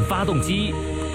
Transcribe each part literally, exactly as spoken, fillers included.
发动机。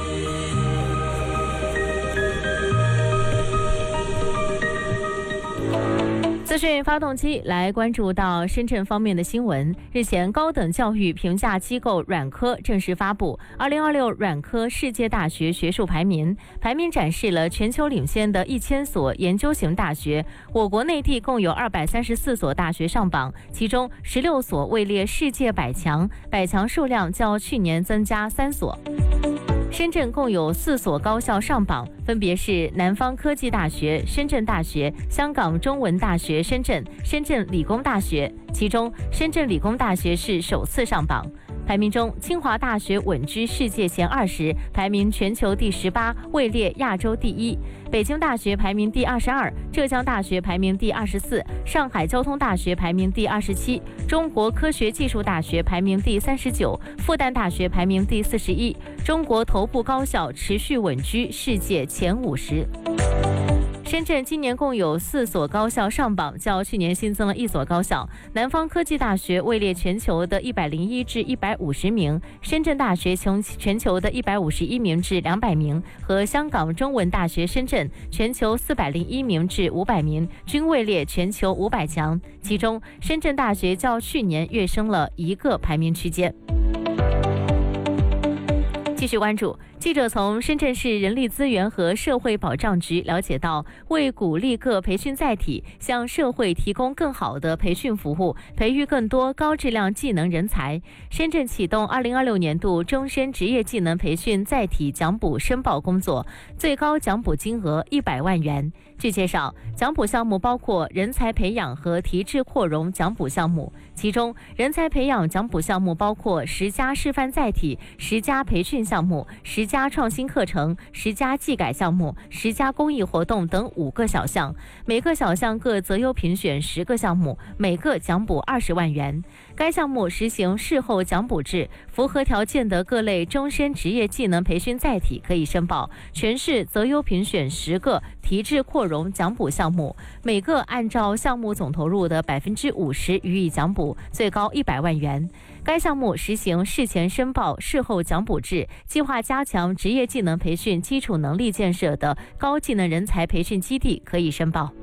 资讯发动机来关注到深圳方面的新闻。日前，高等教育评价机构软科正式发布二零二六软科世界大学学术排名，排名展示了全球领先的一千所研究型大学。我国内地共有二百三十四所大学上榜，其中十六所位列世界百强，百强数量较去年增加三所。深圳共有四所高校上榜，分别是南方科技大学、深圳大学、香港中文大学深圳、深圳理工大学，其中深圳理工大学是首次上榜。排名中，清华大学稳居世界前二十，排名全球第十八，位列亚洲第一。北京大学排名第二十二，浙江大学排名第二十四，上海交通大学排名第二十七，中国科学技术大学排名第三十九，复旦大学排名第四十一。中国头部高校持续稳居世界前五十。深圳今年共有四所高校上榜，较去年新增了一所高校。南方科技大学位列全球的一百零一至一百五十名，深圳大学从全球的一百五十一名至两百名，和香港中文大学深圳全球四百零一名至五百名，均位列全球五百强。其中，深圳大学较去年跃升了一个排名区间。继续关注，记者从深圳市人力资源和社会保障局了解到，为鼓励各培训载体向社会提供更好的培训服务，培育更多高质量技能人才，深圳启动二零二六年度终身职业技能培训载体奖补申报工作，最高奖补金额一百万元。据介绍，奖补项目包括人才培养和提质扩容奖补项目，其中人才培养奖补项目包括十家示范载体、十家培训项目、十家创新课程、十家技改项目、十家公益活动等五个小项，每个小项各择优评选十个项目，每个奖补二十万元。该项目实行事后奖补制，符合条件的各类终身职业技能培训载体可以申报，全市择优评选十个提质扩容奖补项目，每个按照项目总投入的百分之五十予以奖补，最高一百万元。该项目实行事前申报、事后奖补制，计划加强职业技能培训基础能力建设的高技能人才培训基地可以申报。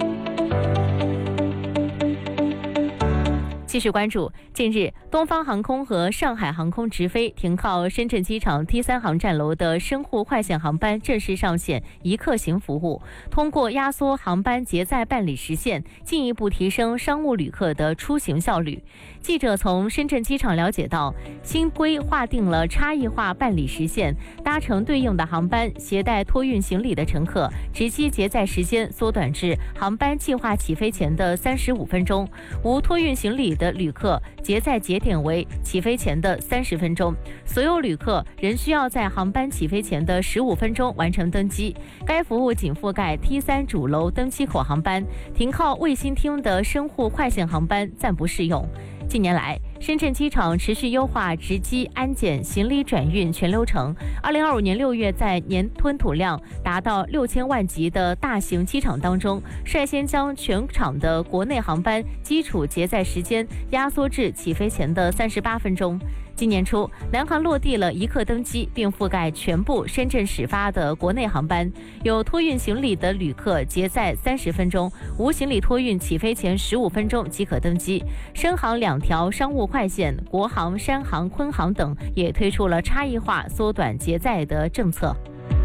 继续关注，近日，东方航空和上海航空直飞停靠深圳机场 T 三 航站楼的深沪快线航班正式上线一客行服务，通过压缩航班结载办理时限，进一步提升商务旅客的出行效率。记者从深圳机场了解到，新规划定了差异化办理时限，搭乘对应的航班携带托运行李的乘客，值机结载时间缩短至航班计划起飞前的三十五分钟，无托运行李的旅客结载节点为起飞前的三十分钟，所有旅客仍需要在航班起飞前的十五分钟完成登机。该服务仅覆盖 T 三 主楼登机口航班，停靠卫星厅的深沪快线航班暂不适用。近年来，深圳机场持续优化值机、安检、行李转运全流程。二零二五年六月，在年吞吐量达到六千万级的大型机场当中，率先将全场的国内航班基础结载时间压缩至起飞前的三十八分钟。今年初，南航落地了一客登机，并覆盖全部深圳始发的国内航班。有托运行李的旅客结载三十分钟，无行李托运起飞前十五分钟即可登机。深航两条商务快线，国航、山航、昆航等也推出了差异化缩短结载的政策。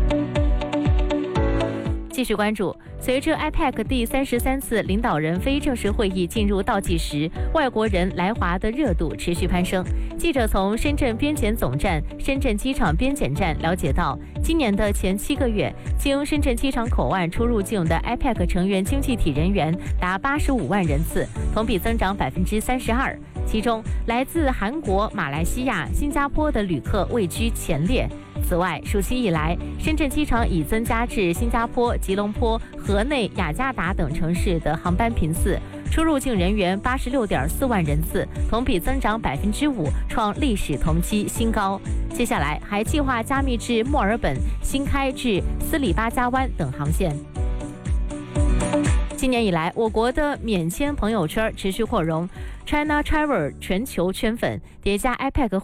继续关注，随着 I P E C 第三十三次领导人非正式会议进入倒计时，外国人来华的热度持续攀升。记者从深圳边检总站、深圳机场边检站了解到，今年的前七个月，经深圳机场口岸出入境的 I P E C 成员经济体人员达八十五万人次，同比增长百分之三十二。其中，来自韩国、马来西亚、新加坡的旅客位居前列。此外，暑期以来，深圳机场已增加至新加坡、吉隆坡、河内、雅加达等城市的航班频次，出入境人员八十六点四万人次，同比增长百分之五，创历史同期新高。接下来还计划加密至墨尔本、新开至斯里巴加湾等航线。今年以来，我国的免签朋友圈持续扩容 ，China Travel 全球圈粉叠加 I P E C